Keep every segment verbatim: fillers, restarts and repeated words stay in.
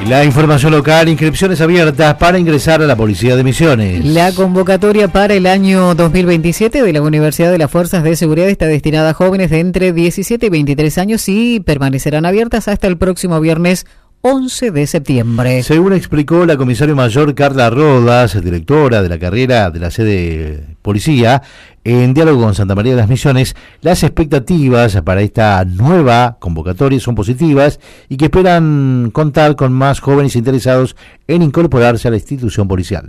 La información local, inscripciones abiertas para ingresar a la Policía de Misiones. La convocatoria para el año dos mil veintisiete de la Universidad de las Fuerzas de Seguridad está destinada a jóvenes de entre diecisiete y veintitrés años y permanecerán abiertas hasta el próximo viernes once de septiembre. Según explicó la comisario mayor Carla Rodas, directora de la carrera de la sede Policía, en diálogo con Santa María de las Misiones, las expectativas para esta nueva convocatoria son positivas y que esperan contar con más jóvenes interesados en incorporarse a la institución policial.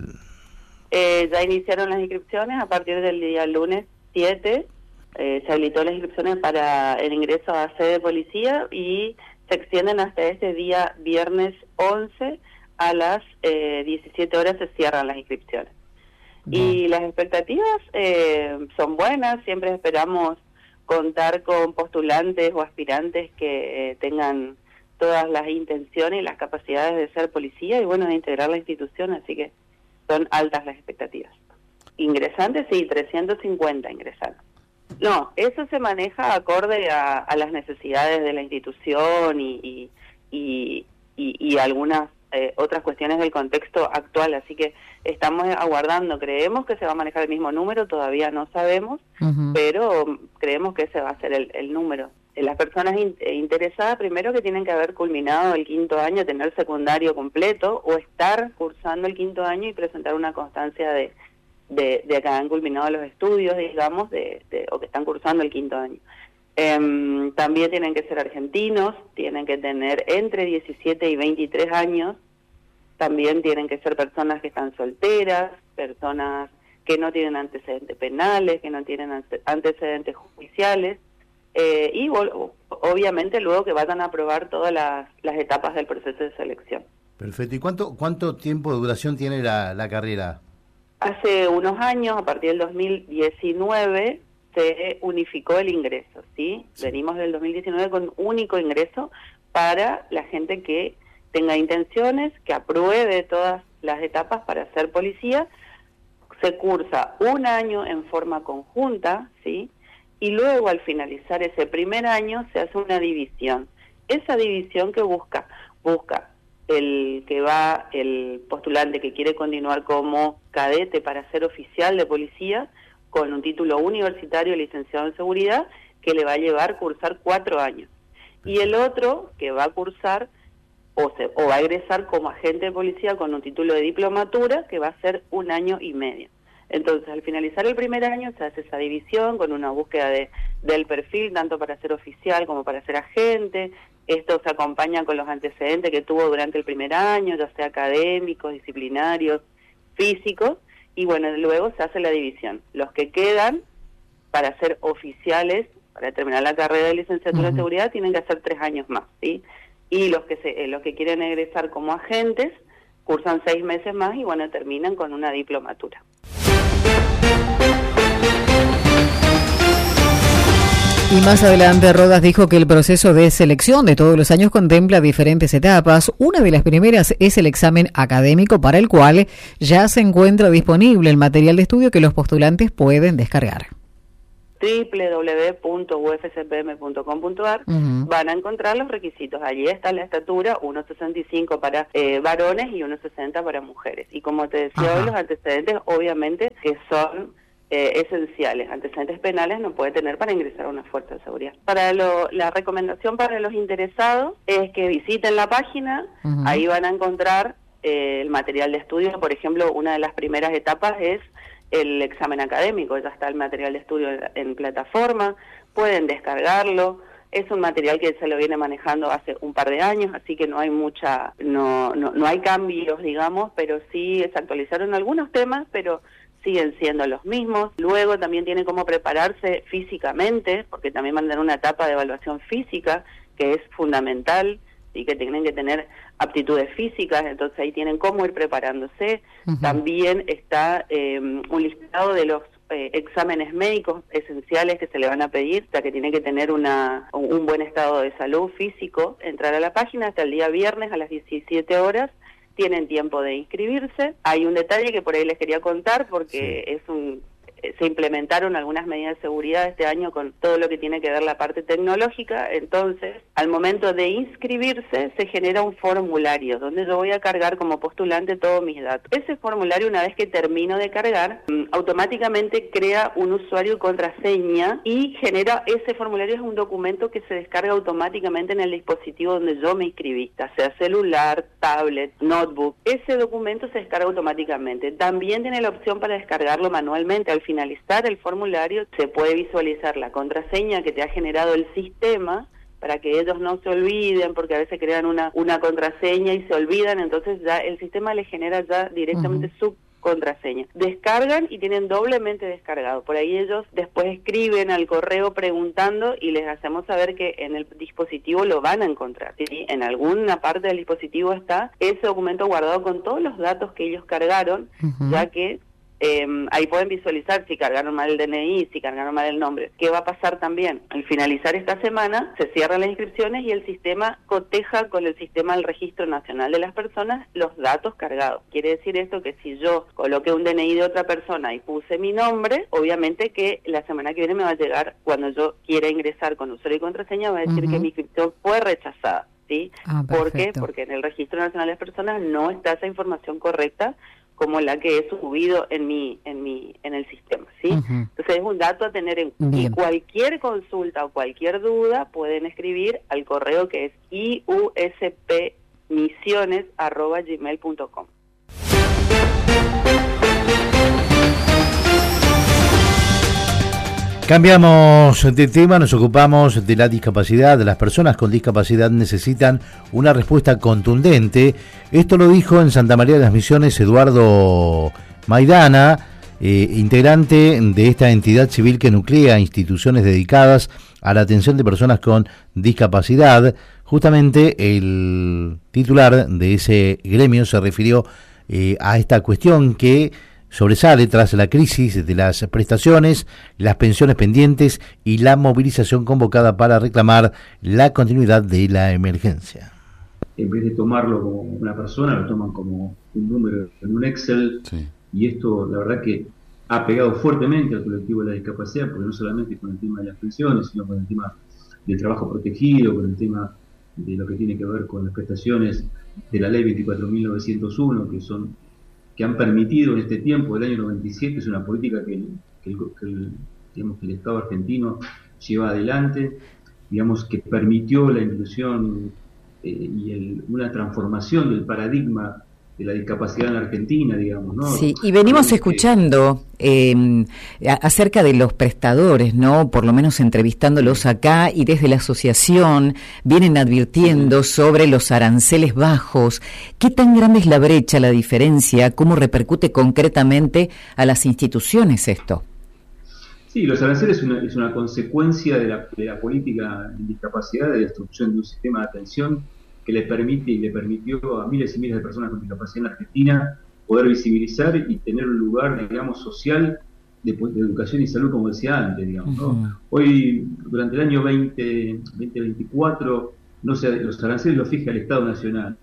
Eh, ya iniciaron las inscripciones a partir del día lunes siete, eh, se habilitó las inscripciones para el ingreso a sede policía y se extienden hasta este día viernes once a las eh, diecisiete horas se cierran las inscripciones. Bien. Y las expectativas eh, son buenas, siempre esperamos contar con postulantes o aspirantes que eh, tengan todas las intenciones y las capacidades de ser policía y bueno, de integrar la institución, así que son altas las expectativas. Ingresantes, sí, trescientos cincuenta ingresantes. No, eso se maneja acorde a, a las necesidades de la institución y, y, y, y, y algunas eh, otras cuestiones del contexto actual, así que estamos aguardando, creemos que se va a manejar el mismo número, todavía no sabemos, uh-huh. pero creemos que ese va a ser el, el número. Las personas in, interesadas, primero que tienen que haber culminado el quinto año, tener secundario completo o estar cursando el quinto año y presentar una constancia de De, de que han culminado los estudios, digamos, de, de, o que están cursando el quinto año. Eh, también tienen que ser argentinos, tienen que tener entre diecisiete y veintitrés años, también tienen que ser personas que están solteras, personas que no tienen antecedentes penales, que no tienen ante, antecedentes judiciales, eh, y obviamente luego que vayan a aprobar todas las, las etapas del proceso de selección. Perfecto. ¿Y cuánto, cuánto tiempo de duración tiene la, la carrera? Hace unos años, a partir del dos mil diecinueve, se unificó el ingreso, ¿sí? sí. Venimos del dos mil diecinueve con único ingreso para la gente que tenga intenciones, que apruebe todas las etapas para ser policía. Se cursa un año en forma conjunta, ¿sí? Y luego, al finalizar ese primer año, se hace una división. Esa división que busca, busca el que va, el postulante que quiere continuar como cadete para ser oficial de policía, con un título universitario licenciado en seguridad, que le va a llevar a cursar cuatro años. Y el otro, que va a cursar, o, se, o va a egresar como agente de policía con un título de diplomatura, que va a ser un año y medio. Entonces, al finalizar el primer año, se hace esa división con una búsqueda de, del perfil, tanto para ser oficial como para ser agente. Esto se acompaña con los antecedentes que tuvo durante el primer año, ya sea académicos, disciplinarios, físicos, y bueno, luego se hace la división. Los que quedan para ser oficiales, para terminar la carrera de licenciatura uh-huh. en seguridad, tienen que hacer tres años más, ¿sí? Y los que se, eh, los que quieren egresar como agentes, cursan seis meses más y bueno, terminan con una diplomatura. Y más adelante Rodas dijo que el proceso de selección de todos los años contempla diferentes etapas. Una de las primeras es el examen académico, para el cual ya se encuentra disponible el material de estudio que los postulantes pueden descargar. doble u doble u doble u punto u f c p m punto com punto a r uh-huh. Van a encontrar los requisitos. Allí está la estatura, uno sesenta y cinco para eh, varones y uno sesenta para mujeres. Y como te decía uh-huh. hoy, los antecedentes obviamente que son Eh, esenciales, antecedentes penales no puede tener para ingresar a una fuerza de seguridad. Para lo, la recomendación para los interesados es que visiten la página, uh-huh. ahí van a encontrar eh, el material de estudio. Por ejemplo, una de las primeras etapas es el examen académico, ya está el material de estudio en, en plataforma, pueden descargarlo. Es un material que se lo viene manejando hace un par de años, así que no hay mucha, no, no, no hay cambios, digamos, pero sí se actualizaron algunos temas, pero siguen siendo los mismos. Luego también tiene cómo prepararse físicamente, porque también mandan una etapa de evaluación física, que es fundamental, y que tienen que tener aptitudes físicas, entonces ahí tienen cómo ir preparándose. Uh-huh. También está eh, un listado de los eh, exámenes médicos esenciales que se le van a pedir, o sea que tiene que tener una un buen estado de salud físico. Entrar a la página hasta el día viernes a las diecisiete horas, tienen tiempo de inscribirse. Hay un detalle que por ahí les quería contar porque sí. es un se implementaron algunas medidas de seguridad este año con todo lo que tiene que ver la parte tecnológica. Entonces, al momento de inscribirse, se genera un formulario donde yo voy a cargar como postulante todos mis datos. Ese formulario, una vez que termino de cargar, automáticamente crea un usuario y contraseña y genera, ese formulario es un documento que se descarga automáticamente en el dispositivo donde yo me inscribí, ya sea celular, tablet, notebook. Ese documento se descarga automáticamente. También tiene la opción para descargarlo manualmente. Al finalizar el formulario se puede visualizar la contraseña que te ha generado el sistema para que ellos no se olviden, porque a veces crean una, una contraseña y se olvidan, entonces ya el sistema les genera ya directamente uh-huh. su contraseña. Descargan y tienen doblemente descargado. Por ahí ellos después escriben al correo preguntando y les hacemos saber que en el dispositivo lo van a encontrar. ¿Sí? En alguna parte del dispositivo está ese documento guardado con todos los datos que ellos cargaron, uh-huh. ya que Eh, ahí pueden visualizar si cargaron mal el D N I, si cargaron mal el nombre. ¿Qué va a pasar también? Al finalizar esta semana se cierran las inscripciones y el sistema coteja con el sistema del Registro Nacional de las Personas los datos cargados. Quiere decir esto que si yo coloqué un D N I de otra persona y puse mi nombre, obviamente que la semana que viene me va a llegar, cuando yo quiera ingresar con usuario y contraseña, va a decir uh-huh. que mi inscripción fue rechazada. ¿Sí? Ah, ¿por qué? Porque en el Registro Nacional de las Personas no está esa información correcta como la que he subido en mi en mi en el sistema, ¿sí? Uh-huh. Entonces es un dato a tener en cuenta. Y cualquier consulta o cualquier duda pueden escribir al correo que es i u s p misiones arroba gmail punto com. Cambiamos de tema, nos ocupamos de la discapacidad. Las personas con discapacidad necesitan una respuesta contundente. Esto lo dijo en Santa María de las Misiones Eduardo Maidana, eh, integrante de esta entidad civil que nuclea instituciones dedicadas a la atención de personas con discapacidad. Justamente el titular de ese gremio se refirió eh, a esta cuestión que sobresale tras la crisis de las prestaciones, las pensiones pendientes y la movilización convocada para reclamar la continuidad de la emergencia. En vez de tomarlo como una persona, lo toman como un número en un Excel, sí. Y esto la verdad que ha pegado fuertemente al colectivo de la discapacidad, porque no solamente con el tema de las pensiones, sino con el tema del trabajo protegido, con el tema de lo que tiene que ver con las prestaciones de la ley veinticuatro mil novecientos uno, que son que han permitido en este tiempo, el año noventa y siete, es una política que el, que el, que el, digamos, que el Estado argentino lleva adelante, digamos, que permitió la inclusión eh, y el, una transformación del paradigma de la discapacidad en la Argentina, digamos, ¿no? Sí, y venimos escuchando eh, acerca de los prestadores, ¿no? Por lo menos entrevistándolos acá, y desde la asociación vienen advirtiendo sí. sobre los aranceles bajos. ¿Qué tan grande es la brecha, la diferencia? ¿Cómo repercute concretamente a las instituciones esto? Sí, los aranceles es una, es una consecuencia de la, de la política de discapacidad, de destrucción de un sistema de atención que le permite y le permitió a miles y miles de personas con discapacidad en la Argentina poder visibilizar y tener un lugar, digamos, social de, de educación y salud, como decía antes, digamos, ¿no? Uh-huh. Hoy, durante el año veinte veinticuatro, no sé, los aranceles los fija el Estado Nacional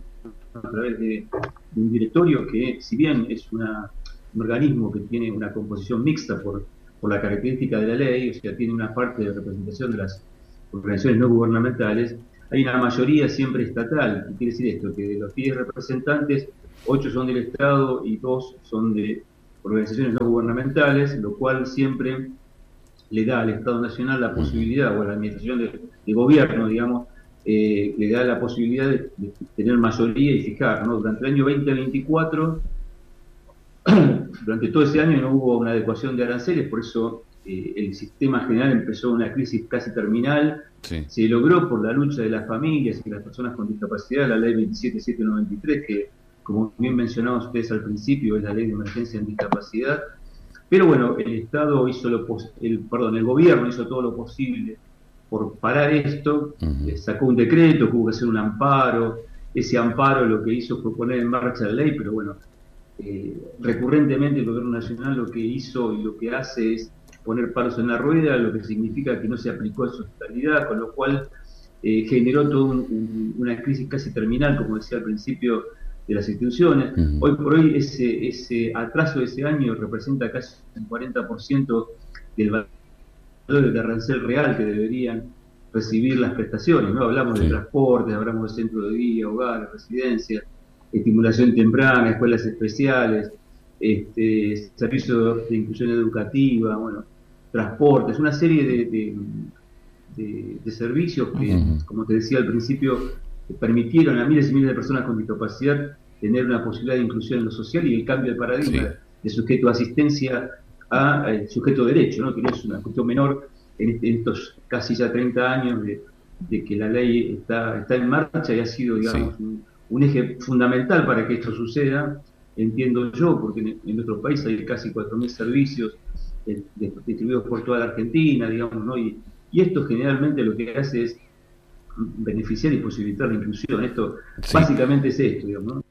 a través de, de un directorio que, si bien es una, un organismo que tiene una composición mixta por, por la característica de la ley, o sea, tiene una parte de representación de las organizaciones no gubernamentales, hay una mayoría siempre estatal. ¿Qué quiere decir esto? Que de los diez representantes, ocho son del Estado y dos son de organizaciones no gubernamentales, lo cual siempre le da al Estado Nacional la posibilidad, o a la administración de, de gobierno, digamos, eh, le da la posibilidad de, de tener mayoría y fijar, ¿no? Durante el año veinte veinticuatro, durante todo ese año no hubo una adecuación de aranceles, por eso eh, el sistema general empezó una crisis casi terminal. Sí. Se logró por la lucha de las familias y las personas con discapacidad, la ley veintisiete mil setecientos noventa y tres, que, como bien mencionaban ustedes al principio, es la ley de emergencia en discapacidad. Pero bueno, el Estado hizo lo pos- el perdón, el gobierno hizo todo lo posible por parar esto. Uh-huh. eh, sacó un decreto, hubo que hacer un amparo. Ese amparo lo que hizo fue poner en marcha la ley, pero bueno, eh, recurrentemente el gobierno nacional lo que hizo y lo que hace es poner palos en la rueda, lo que significa que no se aplicó en su totalidad, con lo cual eh, generó toda un, un, una crisis casi terminal, como decía al principio de las instituciones. Uh-huh. Hoy por hoy ese, ese atraso de ese año representa casi un cuarenta por ciento del valor del arancel real que deberían recibir las prestaciones, ¿no? Hablamos sí. de transportes, hablamos de centros de día, hogares, residencias, estimulación temprana, escuelas especiales, este, servicios de inclusión educativa, bueno, transportes, una serie de, de, de, de servicios que, uh-huh. como te decía al principio, permitieron a miles y miles de personas con discapacidad tener una posibilidad de inclusión en lo social y el cambio de paradigma sí. de sujeto de asistencia a eh, sujeto de derecho, ¿no? Que no es una cuestión menor en, este, en estos casi ya treinta años de, de que la ley está, está en marcha y ha sido, digamos, sí. un, un eje fundamental para que esto suceda, entiendo yo, porque en, en nuestro país hay casi cuatro mil servicios eh, distribuidos por toda la Argentina, digamos, ¿no? Y, y esto generalmente lo que hace es beneficiar y posibilitar la inclusión. Esto sí. básicamente es esto, digamos, ¿no?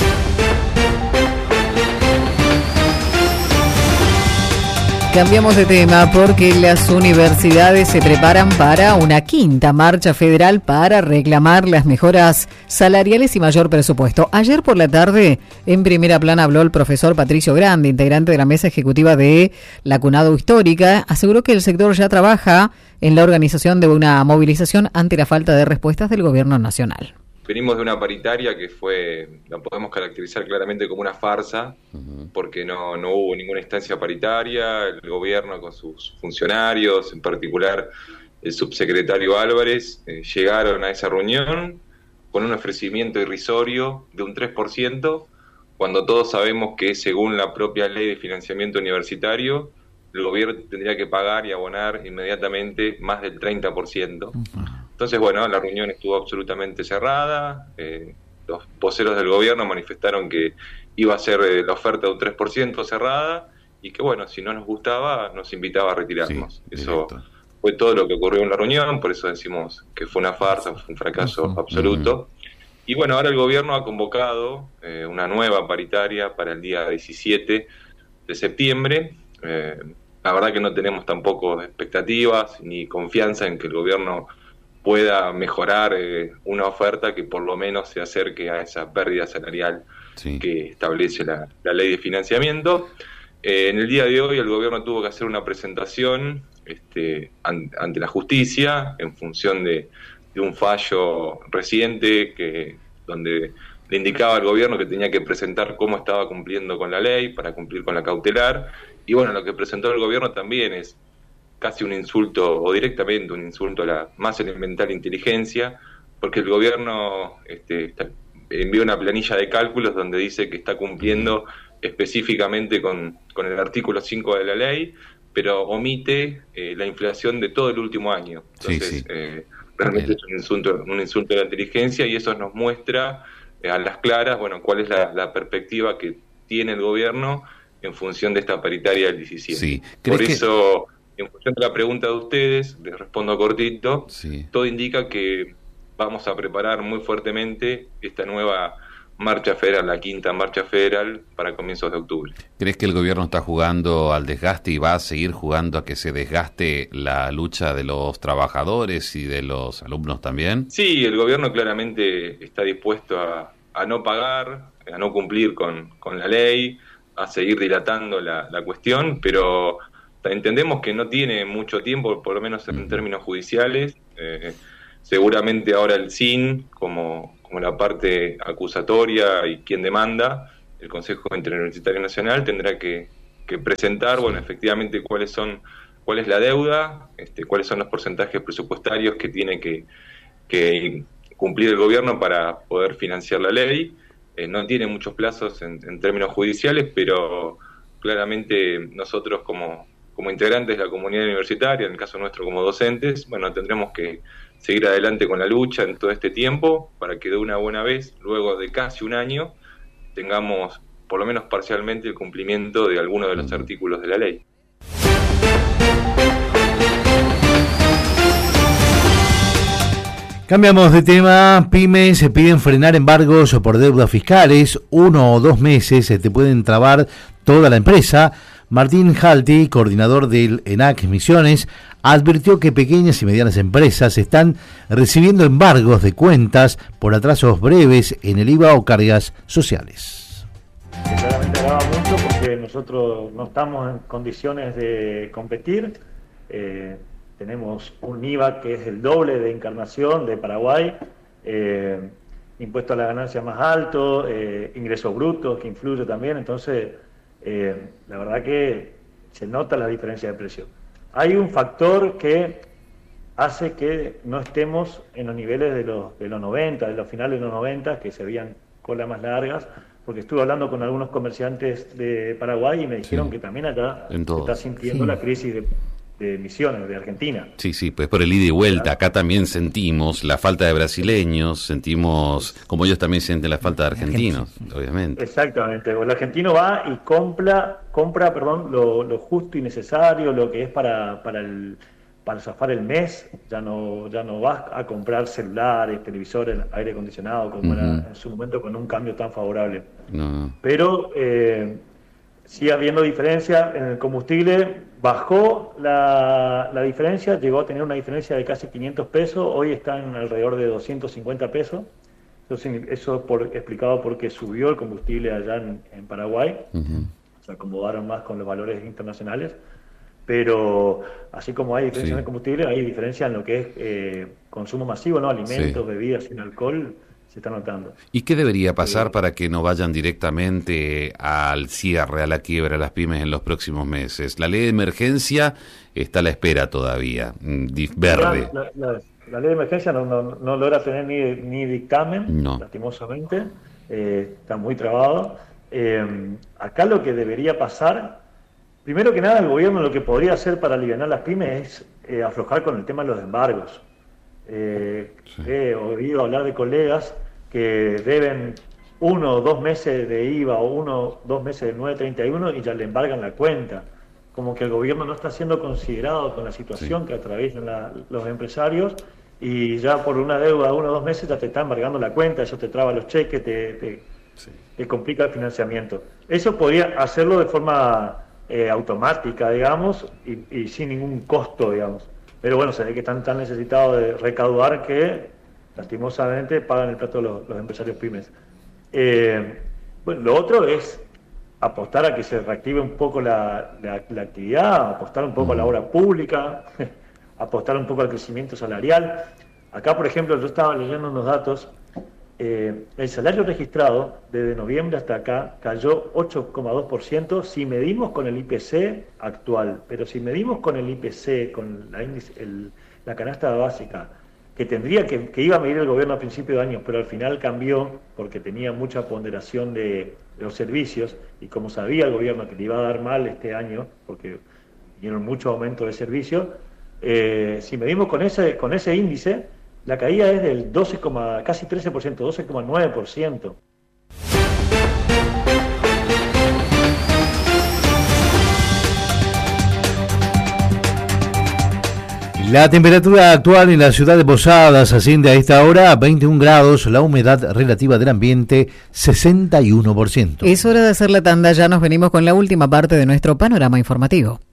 Cambiamos de tema porque las universidades se preparan para una quinta marcha federal para reclamar las mejoras salariales y mayor presupuesto. Ayer por la tarde, en primera plana, habló el profesor Patricio Grande, integrante de la mesa ejecutiva de la CUNADU Histórica. Aseguró que el sector ya trabaja en la organización de una movilización ante la falta de respuestas del gobierno nacional. Venimos de una paritaria que fue, la podemos caracterizar claramente como una farsa, uh-huh. porque no, no hubo ninguna instancia paritaria, el gobierno con sus funcionarios, en particular el subsecretario Álvarez, eh, llegaron a esa reunión con un ofrecimiento irrisorio de un tres por ciento, cuando todos sabemos que según la propia ley de financiamiento universitario, el gobierno tendría que pagar y abonar inmediatamente más del treinta por ciento. Uh-huh. Entonces, bueno, la reunión estuvo absolutamente cerrada, eh, los voceros del gobierno manifestaron que iba a ser eh, la oferta de un tres por ciento cerrada y que, bueno, si no nos gustaba, nos invitaba a retirarnos. Sí, eso fue todo lo que ocurrió en la reunión, por eso decimos que fue una farsa, fue un fracaso uh-huh. absoluto. Uh-huh. Y bueno, ahora el gobierno ha convocado eh, una nueva paritaria para el día diecisiete de septiembre. Eh, la verdad que no tenemos tampoco expectativas ni confianza en que el gobierno pueda mejorar eh, una oferta que por lo menos se acerque a esa pérdida salarial sí. que establece la, la ley de financiamiento. Eh, en el día de hoy el gobierno tuvo que hacer una presentación este, an, ante la justicia en función de, de un fallo reciente que donde le indicaba al gobierno que tenía que presentar cómo estaba cumpliendo con la ley para cumplir con la cautelar. Y bueno, lo que presentó el gobierno también es casi un insulto, o directamente un insulto a la más elemental inteligencia, porque el gobierno este, está, envió una planilla de cálculos donde dice que está cumpliendo específicamente con, con el artículo cinco de la ley, pero omite eh, la inflación de todo el último año. Entonces, sí, sí. Eh, realmente es un insulto, un insulto a la inteligencia, y eso nos muestra eh, a las claras, bueno, cuál es la, la perspectiva que tiene el gobierno en función de esta paritaria del diecisiete. Sí. Por que... eso... En función de la pregunta de ustedes, les respondo cortito, sí. todo indica que vamos a preparar muy fuertemente esta nueva marcha federal, la quinta marcha federal para comienzos de octubre. ¿Crees que el gobierno está jugando al desgaste y va a seguir jugando a que se desgaste la lucha de los trabajadores y de los alumnos también? Sí, el gobierno claramente está dispuesto a, a no pagar, a no cumplir con, con la ley, a seguir dilatando la, la cuestión, pero... entendemos que no tiene mucho tiempo, por lo menos en términos judiciales. Eh, seguramente ahora el S I N, como, como la parte acusatoria y quien demanda, el Consejo Interuniversitario Nacional, tendrá que, que presentar, bueno, efectivamente cuáles son, cuál es la deuda, este, cuáles son los porcentajes presupuestarios que tiene que, que cumplir el gobierno para poder financiar la ley. Eh, no tiene muchos plazos en, en términos judiciales, pero claramente nosotros como como integrantes de la comunidad universitaria, en el caso nuestro como docentes, bueno, tendremos que seguir adelante con la lucha en todo este tiempo para que de una buena vez, luego de casi un año, tengamos por lo menos parcialmente el cumplimiento de algunos de los artículos de la ley. Cambiamos de tema. Pymes se piden frenar embargos por deudas fiscales. Uno o dos meses se te pueden trabar toda la empresa. Martín Halti, coordinador del ENAC Misiones, advirtió que pequeñas y medianas empresas están recibiendo embargos de cuentas por atrasos breves en el I V A o cargas sociales. Claramente agrava mucho porque nosotros no estamos en condiciones de competir. Eh, tenemos un I V A que es el doble de Encarnación, de Paraguay, eh, impuesto a la ganancia más alto, eh, ingresos brutos que influye también, entonces eh, la verdad que se nota la diferencia de precio. Hay un factor que hace que no estemos en los niveles de los, de los noventa, de los finales de los noventa, que se veían colas más largas, porque estuve hablando con algunos comerciantes de Paraguay y me dijeron sí. que también acá se está sintiendo sí. la crisis de, de Misiones, de Argentina. Sí, sí, pues por el ida y vuelta. Acá también sentimos la falta de brasileños, sentimos, como ellos también sienten la falta de argentinos, obviamente. Exactamente. El argentino va y compra, compra perdón, lo, lo justo y necesario, lo que es para, para el... para zafar el mes, ya no ya no vas a comprar celulares, televisores, aire acondicionado, como uh-huh. era en su momento con un cambio tan favorable. No. Pero eh, sigue habiendo diferencia en el combustible, bajó la, la diferencia, llegó a tener una diferencia de casi quinientos pesos, hoy está en alrededor de doscientos cincuenta pesos, eso, eso por, explicado porque subió el combustible allá en, en Paraguay, uh-huh. se acomodaron más con los valores internacionales. Pero así como hay diferencia sí. en el combustible, hay diferencia en lo que es eh, consumo masivo, ¿no? Alimentos, sí. bebidas sin alcohol, se está notando. ¿Y qué debería pasar eh, para que no vayan directamente al cierre, a la quiebra, las pymes en los próximos meses? La ley de emergencia está a la espera todavía, verde. La, la, la ley de emergencia no, no, no logra tener ni, ni dictamen, no. lastimosamente, eh, está muy trabado. Eh, acá lo que debería pasar... Primero que nada, el gobierno lo que podría hacer para aliviar las pymes es eh, aflojar con el tema de los embargos. Eh, sí. He oído hablar de colegas que deben uno o dos meses de I V A o uno o dos meses del nueve treinta y uno y ya le embargan la cuenta. Como que el gobierno no está siendo considerado con la situación sí. que atraviesan la, los empresarios y ya por una deuda de uno o dos meses ya te está embargando la cuenta, eso te traba los cheques, te, te, sí. te complica el financiamiento. Eso podría hacerlo de forma... Eh, automática, digamos, y, y sin ningún costo, digamos. Pero bueno, se ve que están tan necesitados de recaudar que, lastimosamente, pagan el plato los, los empresarios pymes. Eh, bueno, lo otro es apostar a que se reactive un poco la, la, la actividad, apostar un poco a la obra pública, apostar un poco al crecimiento salarial. Acá, por ejemplo, yo estaba leyendo unos datos. Eh, el salario registrado desde noviembre hasta acá cayó ocho coma dos por ciento si medimos con el I P C actual, pero si medimos con el I P C, con la, índice, el, la canasta básica, que tendría que, que iba a medir el gobierno a principio de año, pero al final cambió porque tenía mucha ponderación de, de los servicios, y como sabía el gobierno que le iba a dar mal este año, porque vinieron mucho aumento de servicios, eh, si medimos con ese, con ese índice, la caída es del doce, casi trece por ciento, doce coma nueve por ciento. La temperatura actual en la ciudad de Posadas asciende a esta hora a veintiún grados, la humedad relativa del ambiente sesenta y uno por ciento. Es hora de hacer la tanda, ya nos venimos con la última parte de nuestro panorama informativo.